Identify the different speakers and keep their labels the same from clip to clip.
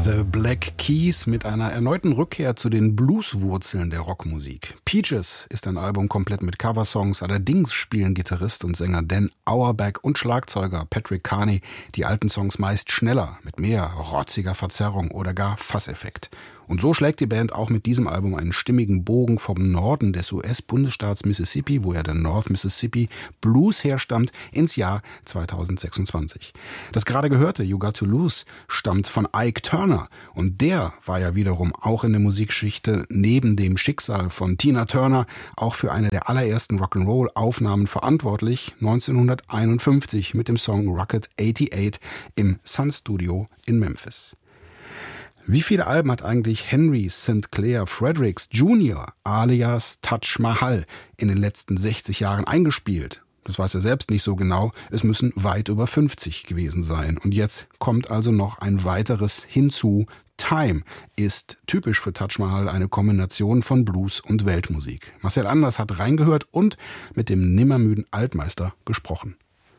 Speaker 1: The Black Keys mit einer erneuten Rückkehr zu den Blueswurzeln der Rockmusik. Peaches ist ein Album komplett mit Coversongs, allerdings spielen Gitarrist und Sänger Dan Auerbach und Schlagzeuger Patrick Carney die alten Songs meist schneller, mit mehr rotziger Verzerrung oder gar Fasseffekt. Und so schlägt die Band auch mit diesem Album einen stimmigen Bogen vom Norden des US-Bundesstaats Mississippi, wo ja der North Mississippi Blues herstammt, ins Jahr 2026. Das gerade gehörte You Got to Lose stammt von Ike Turner und der war ja wiederum auch in der Musikgeschichte neben dem Schicksal von Tina Turner auch für eine der allerersten Rock'n'Roll-Aufnahmen verantwortlich, 1951 mit dem Song Rocket 88 im Sun Studio in Memphis. Wie viele Alben hat eigentlich Henry St. Clair Fredericks Jr. alias Taj Mahal in den letzten 60 Jahren eingespielt? Das weiß er selbst nicht so genau. Es müssen weit über 50 gewesen sein. Und jetzt kommt also noch ein weiteres hinzu. Time ist typisch für Taj Mahal eine Kombination von Blues und Weltmusik. Marcel Anders hat reingehört und mit dem nimmermüden Altmeister gesprochen.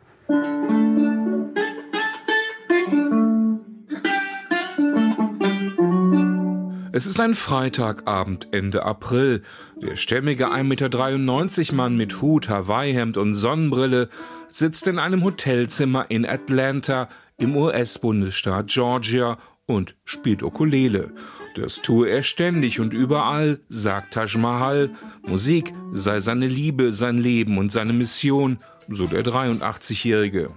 Speaker 2: Es ist ein Freitagabend Ende April. Der stämmige 1,93 Meter Mann mit Hut, Hawaii-Hemd und Sonnenbrille sitzt in einem Hotelzimmer in Atlanta im US-Bundesstaat Georgia und spielt Ukulele. Das tue er ständig und überall, sagt Taj Mahal. Musik sei seine Liebe, sein Leben und seine Mission, so der 83-Jährige.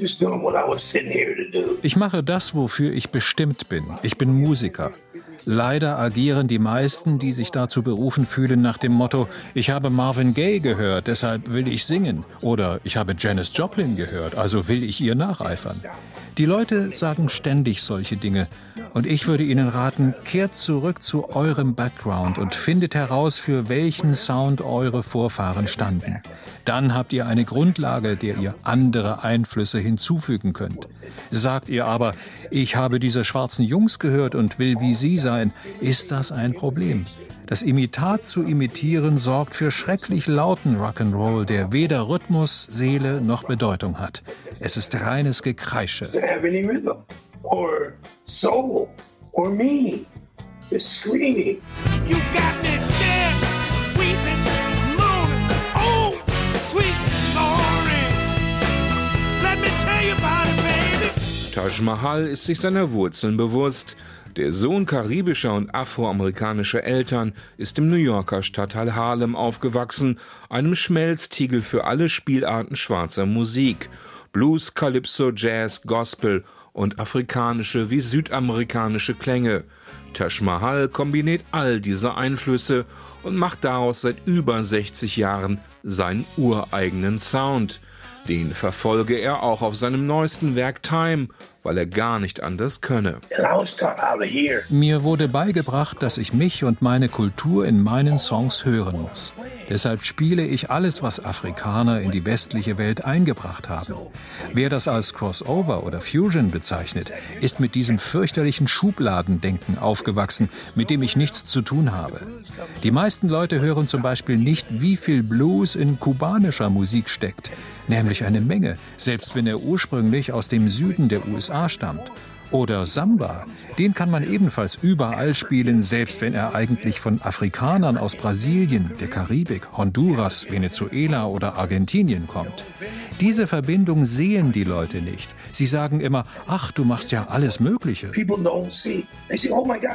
Speaker 3: Ich mache das, wofür ich bestimmt bin. Ich bin Musiker. Leider agieren die meisten, die sich dazu berufen fühlen, nach dem Motto, ich habe Marvin Gaye gehört, deshalb will ich singen. Oder ich habe Janis Joplin gehört, also will ich ihr nacheifern. Die Leute sagen ständig solche Dinge. Und ich würde ihnen raten, kehrt zurück zu eurem Background und findet heraus, für welchen Sound eure Vorfahren standen. Dann habt ihr eine Grundlage, der ihr andere Einflüsse hinzufügen könnt. Sagt ihr aber, ich habe diese schwarzen Jungs gehört und will wie sie sein, ist das ein Problem. Das Imitat zu imitieren sorgt für schrecklich lauten Rock'n'Roll, der weder Rhythmus, Seele noch Bedeutung hat. Es ist reines Gekreische.
Speaker 2: Taj Mahal ist sich seiner Wurzeln bewusst. Der Sohn karibischer und afroamerikanischer Eltern ist im New Yorker Stadtteil Harlem aufgewachsen, einem Schmelztiegel für alle Spielarten schwarzer Musik. Blues, Calypso, Jazz, Gospel und afrikanische wie südamerikanische Klänge. Taj Mahal kombiniert all diese Einflüsse und macht daraus seit über 60 Jahren seinen ureigenen Sound. Den verfolge er auch auf seinem neuesten Werk Time, weil er gar nicht anders könne.
Speaker 3: Mir wurde beigebracht, dass ich mich und meine Kultur in meinen Songs hören muss. Deshalb spiele ich alles, was Afrikaner in die westliche Welt eingebracht haben. Wer das als Crossover oder Fusion bezeichnet, ist mit diesem fürchterlichen Schubladendenken aufgewachsen, mit dem ich nichts zu tun habe. Die meisten Leute hören zum Beispiel nicht, wie viel Blues in kubanischer Musik steckt. Nämlich eine Menge, selbst wenn er ursprünglich aus dem Süden der USA stammt. Oder Samba, den kann man ebenfalls überall spielen, selbst wenn er eigentlich von Afrikanern aus Brasilien, der Karibik, Honduras, Venezuela oder Argentinien kommt. Diese Verbindung sehen die Leute nicht. Sie sagen immer, ach, du machst ja alles Mögliche.